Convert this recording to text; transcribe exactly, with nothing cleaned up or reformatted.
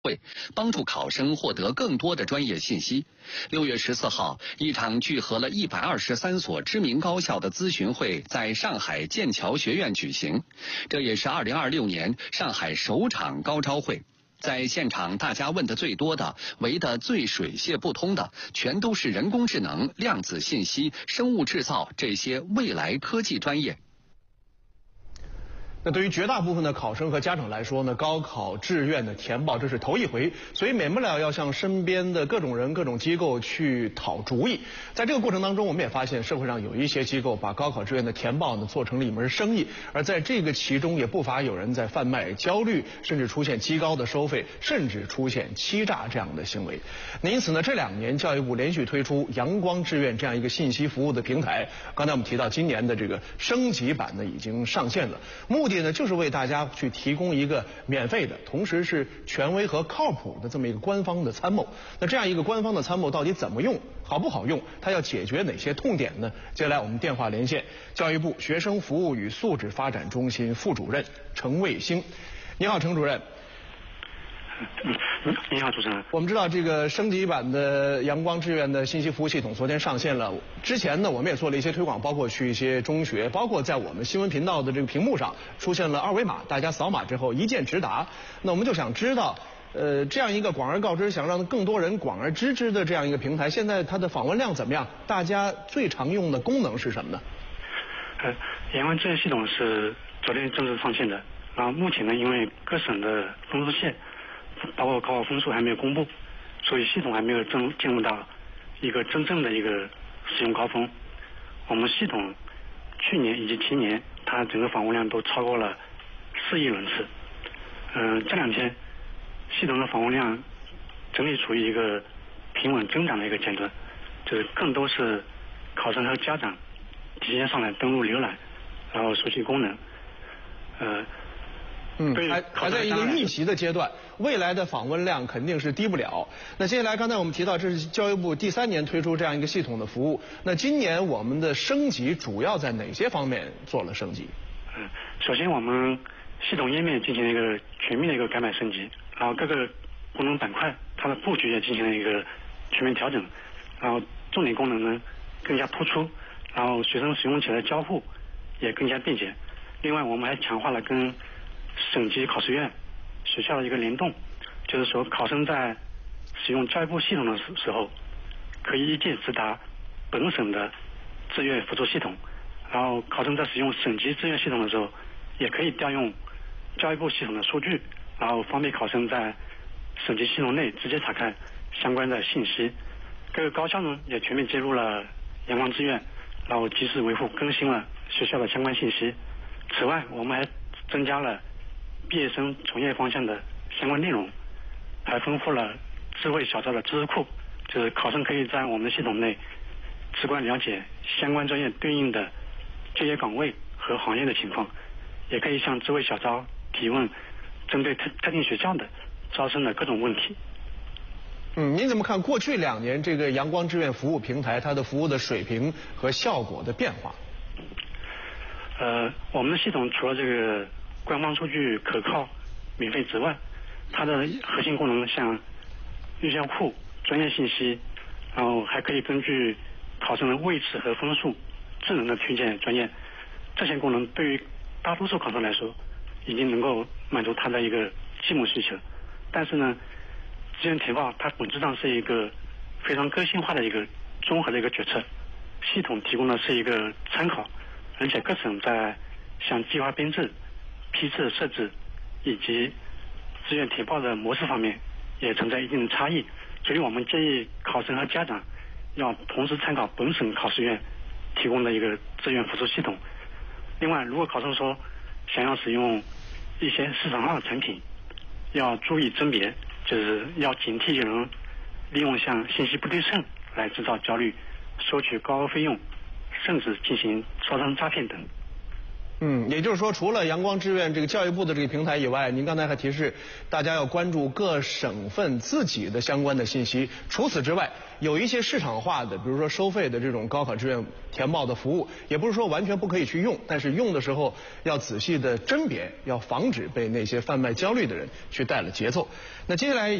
会，帮助考生获得更多的专业信息。六月十四号，一场聚合了一百二十三所知名高校的咨询会在上海剑桥学院举行，这也是二零二六年上海首场高招会。在现场，大家问的最多的、围得最水泄不通的，全都是人工智能、量子信息、生物制造这些未来科技专业。 那对于绝大部分的考生和家长来说呢，高考志愿的填报这是头一回，所以免不了要向身边的各种人、各种机构去讨主意。在这个过程当中，我们也发现社会上有一些机构把高考志愿的填报呢做成了一门生意，而在这个其中也不乏有人在贩卖焦虑，甚至出现极高的收费，甚至出现欺诈这样的行为。那因此呢，这两年教育部连续推出阳光志愿这样一个信息服务的平台。刚才我们提到今年的这个升级版呢已经上线了，目的呢就是为大家去提供一个免费的，同时是权威和靠谱的这么一个官方的参谋。那这样一个官方的参谋到底怎么用，好不好用，它要解决哪些痛点呢？接下来我们电话连线教育部学生服务与素质发展中心副主任程卫星。你好，程主任。 嗯，你好，主持人。 我们知道这个升级版的阳光志愿的信息服务系统昨天上线了。之前呢，我们也做了一些推广，包括去一些中学，包括在我们新闻频道的这个屏幕上出现了二维码，大家扫码之后一键直达。那我们就想知道，呃，这样一个广而告之，想让更多人广而知之的这样一个平台，现在它的访问量怎么样？大家最常用的功能是什么呢？ 呃，阳光志愿系统是昨天正式上线的，然后目前呢，因为各省的分数线包括高考分数还没有公布，所以系统还没有正进入到一个真正的一个使用高峰。我们系统去年以及前年，它整个访问量都超过了四亿人次。嗯、呃，这两天系统的访问量整体处于一个平稳增长的一个阶段，就是更多是考生和家长提前上来登录浏览，然后熟悉功能。呃。 嗯，还还在一个预习的阶段，未来的访问量肯定是低不了。那接下来，刚才我们提到，这是教育部第三年推出这样一个系统的服务。那今年我们的升级主要在哪些方面做了升级？ 嗯，首先我们系统页面进行了一个全面的一个改版升级，然后各个功能板块它的布局也进行了一个全面调整，然后重点功能呢更加突出，然后学生使用起来的交互也更加便捷。另外，我们还强化了跟省级考试院学校的一个联动，就是说考生在使用教育部系统的时候，可以一键直达本省的志愿辅助系统，然后考生在使用省级志愿系统的时候，也可以调用教育部系统的数据，然后方便考生在省级系统内直接查看相关的信息。各个高校呢也全面接入了阳光志愿，然后及时维护更新了学校的相关信息。此外，我们还增加了毕业生从业方向的相关内容，还丰富了智慧小招的知识库，就是考生可以在我们的系统内直观了解相关专业对应的就业岗位和行业的情况，也可以向智慧小招提问针对特特定学校的招生的各种问题。 嗯，您怎么看过去两年这个阳光志愿服务平台它的服务的水平和效果的变化？ 呃，我们的系统除了这个官方数据可靠、免费之外，它的核心功能像预校库、专业信息，然后还可以根据考生的位置和分数智能的推荐专业。这些功能对于大多数考生来说，已经能够满足他的一个基本需求。但是呢，志愿填报它本质上是一个非常个性化的一个综合的一个决策，系统提供的是一个参考，而且各省在像计划编制、批次设置以及志愿填报的模式方面也存在一定的差异，所以我们建议考生和家长要同时参考本省考试院提供的一个志愿辅助系统。另外，如果考生说想要使用一些市场化的产品，要注意甄别，就是要警惕有人利用像信息不对称来制造焦虑，收取高额费用，甚至进行招生诈骗等。 嗯，也就是说，除了阳光志愿这个教育部的这个平台以外，您刚才还提示大家要关注各省份自己的相关的信息。除此之外，有一些市场化的，比如说收费的这种高考志愿填报的服务，也不是说完全不可以去用，但是用的时候要仔细的甄别，要防止被那些贩卖焦虑的人去带了节奏。那接下来。